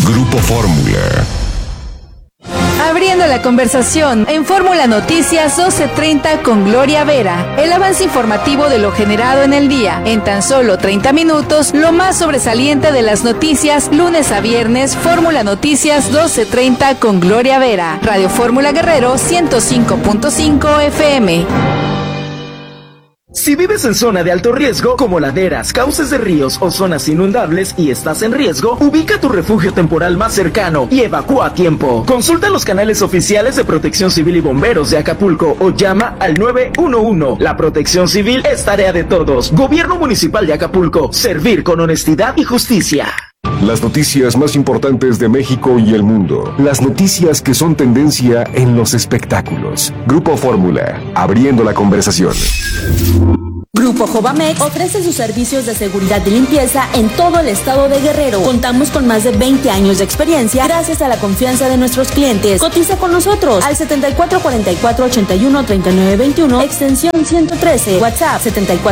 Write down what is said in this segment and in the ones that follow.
Grupo Fórmula. Abriendo la conversación en Fórmula Noticias 12:30 con Gloria Vera. El avance informativo de lo generado en el día. En tan solo 30 minutos, lo más sobresaliente de las noticias, lunes a viernes, Fórmula Noticias 12:30 con Gloria Vera. Radio Fórmula Guerrero 105.5 FM. Si vives en zona de alto riesgo, como laderas, cauces de ríos o zonas inundables y estás en riesgo, ubica tu refugio temporal más cercano y evacúa a tiempo. Consulta los canales oficiales de Protección Civil y Bomberos de Acapulco o llama al 911. La protección civil es tarea de todos. Gobierno Municipal de Acapulco. Servir con honestidad y justicia. Las noticias más importantes de México y el mundo. Las noticias que son tendencia en los espectáculos. Grupo Fórmula, abriendo la conversación. Grupo Jovamex ofrece sus servicios de seguridad y limpieza en todo el estado de Guerrero. Contamos con más de 20 años de experiencia gracias a la confianza de nuestros clientes. Cotiza con nosotros al 7444-813921, extensión 113, WhatsApp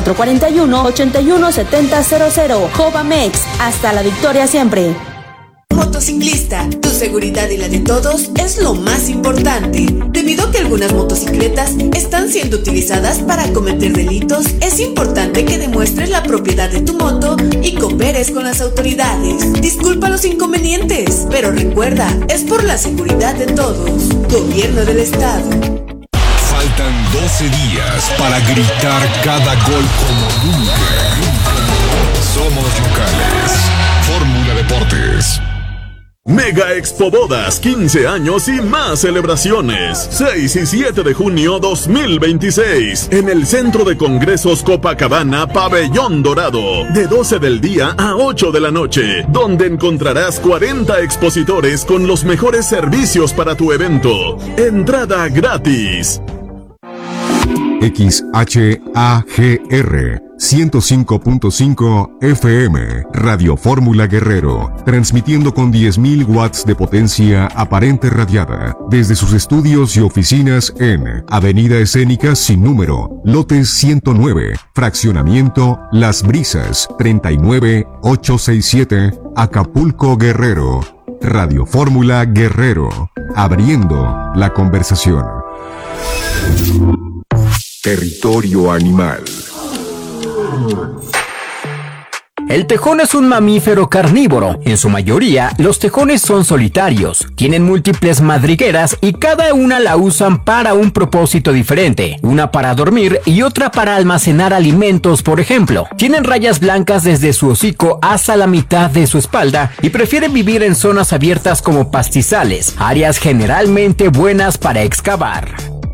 7441-817000. Jovamex, hasta la victoria siempre. Motociclista, tu seguridad y la de todos es lo más importante. Debido a que algunas motocicletas están siendo utilizadas para cometer delitos, es importante que demuestres la propiedad de tu moto y cooperes con las autoridades. Disculpa los inconvenientes, pero recuerda, es por la seguridad de todos. Gobierno del Estado. Faltan 12 días para gritar cada gol como nunca. Somos locales. Fórmula Deportes. Mega Expo Bodas, 15 años y más celebraciones. 6 y 7 de junio 2026. En el Centro de Congresos Copacabana, Pabellón Dorado. De 12 del día a 8 de la noche. Donde encontrarás 40 expositores con los mejores servicios para tu evento. Entrada gratis. XHAGR 105.5 FM, Radio Fórmula Guerrero, transmitiendo con 10.000 watts de potencia aparente radiada, desde sus estudios y oficinas en Avenida Escénica sin número, lote 109, fraccionamiento Las Brisas, 39867, Acapulco, Guerrero. Radio Fórmula Guerrero, abriendo la conversación. Territorio animal. El tejón es un mamífero carnívoro. En su mayoría, los tejones son solitarios, tienen múltiples madrigueras y cada una la usan para un propósito diferente. Una para dormir y otra para almacenar alimentos, por ejemplo. Tienen rayas blancas desde su hocico hasta la mitad de su espalda y prefieren vivir en zonas abiertas como pastizales, áreas generalmente buenas para excavar.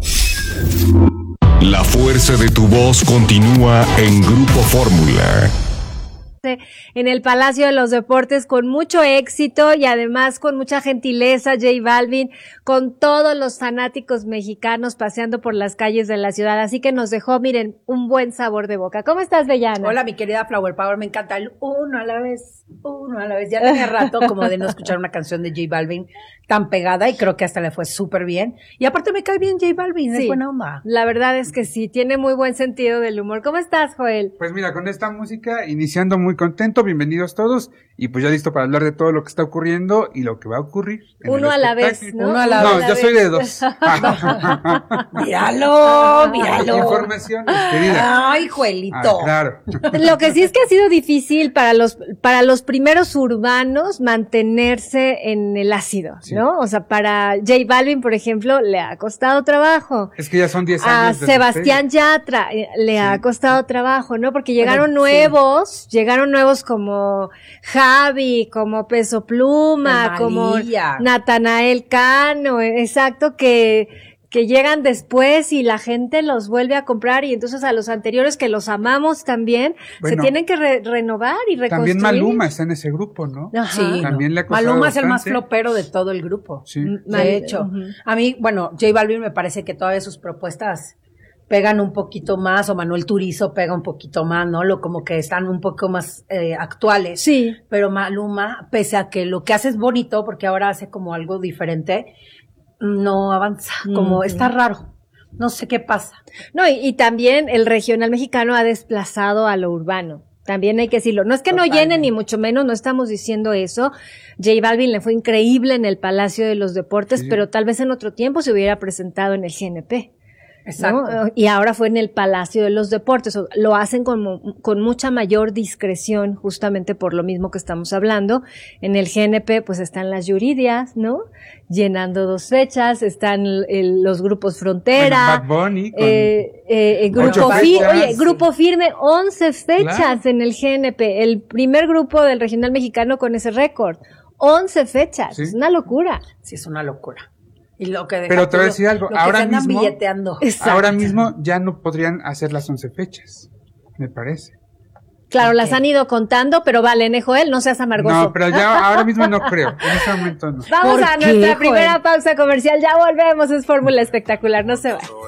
La fuerza de tu voz continúa en Grupo Fórmula. En el Palacio de los Deportes con mucho éxito y además con mucha gentileza, J Balvin, con todos los fanáticos mexicanos paseando por las calles de la ciudad, así que nos dejó, miren, un buen sabor de boca. ¿Cómo estás, Bellana? Hola, mi querida Flower Power, me encanta el uno a la vez. Ya tenía rato como de no escuchar una canción de J Balvin tan pegada y creo que hasta le fue súper bien. Y aparte me cae bien J Balvin, es buena onda. La verdad es que sí, tiene muy buen sentido del humor. ¿Cómo estás, Joel? Pues mira, con esta música, iniciando muy contento, bienvenidos todos, y pues ya listo para hablar de todo lo que está ocurriendo y lo que va a ocurrir. Uno a la vez, ¿no? Uno a la vez. No, yo soy de dos. Míralo. Informaciones, querida. Ay, Joelito. Claro. Lo que sí es que ha sido difícil para los primeros urbanos mantenerse en el ácido, sí, ¿no? O sea, para J Balvin, por ejemplo, le ha costado trabajo. Es que ya son 10 años. A Sebastián Yatra le ha costado trabajo, ¿no? Porque llegaron nuevos como Javi, como Peso Pluma, como Natanael Cano, exacto, que llegan después y la gente los vuelve a comprar y entonces a los anteriores que los amamos también, se tienen que renovar y reconstruir. También Maluma está en ese grupo, ¿no? Ajá. Sí. También le ha costado Maluma bastante. Es el más flopero de todo el grupo. Sí. De hecho. A mí, bueno, J Balvin me parece que todavía sus propuestas pegan un poquito más, o Manuel Turizo pega un poquito más, ¿no? Como que están un poco más actuales. Sí. Pero Maluma, pese a que lo que hace es bonito, porque ahora hace como algo diferente, no avanza, como está raro. No sé qué pasa. No, y también el regional mexicano ha desplazado a lo urbano. También hay que decirlo. No es que Totalmente. No llenen, ni mucho menos, no estamos diciendo eso. J Balvin le fue increíble en el Palacio de los Deportes, sí. Pero tal vez en otro tiempo se hubiera presentado en el GNP. Exacto. ¿No? Y ahora fue en el Palacio de los Deportes. Lo hacen con mucha mayor discreción, justamente por lo mismo que estamos hablando. En el GNP, pues están las Yuridias, ¿no? Llenando 2 fechas, están los grupos Frontera. Bueno, Bad Bunny. Grupo Firme, 11 fechas claro. En el GNP. El primer grupo del regional mexicano con ese récord. 11 fechas. ¿Sí? Es una locura. Sí, es una locura. Y lo que pero te voy a decir algo, ahora mismo ya no podrían hacer las 11 fechas, me parece. Claro, okay. Las han ido contando, pero vale, Joel, no seas amargoso. No, pero ya ahora mismo no creo, en ese momento no. Vamos a nuestra primera pausa comercial, ya volvemos, es Fórmula Espectacular, no se va.